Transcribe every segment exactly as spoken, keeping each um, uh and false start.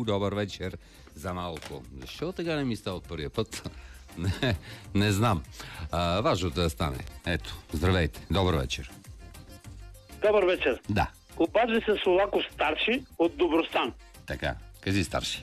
Добър вечер за малко. Защо така не ми става от първия път? Не, не знам. А, важното е да стане. Ето, здравейте. Добър вечер. Добър вечер. Да. Обажда се Солаков старши от Добростан. Така, кажи старши.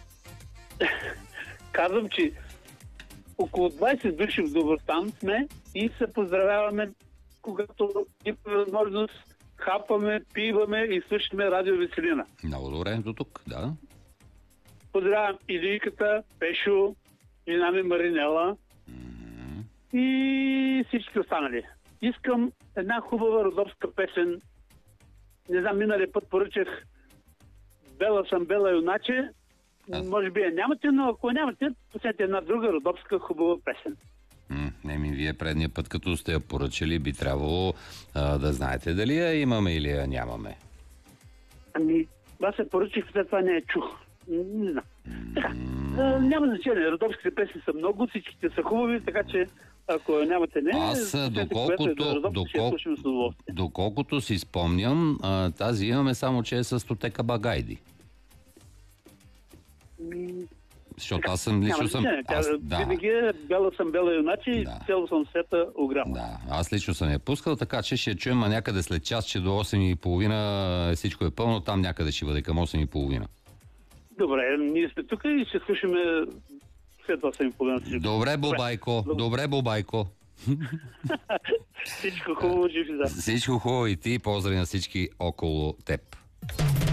Казвам, че около двайсет души в Добростан сме и се поздравяваме, когато имаме възможност, хапаме, пиваме и слушаме радио Веселина. Много добре, до тук, да. Поздравявам Илийката, Пешо, жена ми Маринела Mm-hmm. и всички останали. Искам една хубава родопска песен. Не знам, миналия път поръчах Бела съм бела юначе. А... Може би я нямате, но ако нямате, пуснете една друга родопска хубава песен. М, не ми, вие предния път, като сте я поръчали, би трябвало а, да знаете дали я имаме или я нямаме. Ами, аз се поръчах, след това не я чух. М, Не знам. Така, а, няма значение. Родопските песни са много, всичките са хубави, така че ако я нямате не, Аз, пуснете, доколкото, която е за родопска, ще я докол... слушаме с удоволствие. доколкото си спомням, а, тази имаме само, че е с стотека багайди. Ами, Защото аз съм лично няма съм... значение. Тя Аз, да, винаги е бела съм бела юначе и Да. цяло съм света ограма. да, аз лично съм я пускал, така че ще я чуем а някъде след час, че до осем и половина всичко е пълно, там някъде ще бъде към осем и половина. Добре, ние сме тук и ще слушаме след осем и половина. Добре, Бобайко, добре, Бобайко. Всичко хубаво, жив и здрав. Всичко хубаво и ти, поздрави на всички около теб.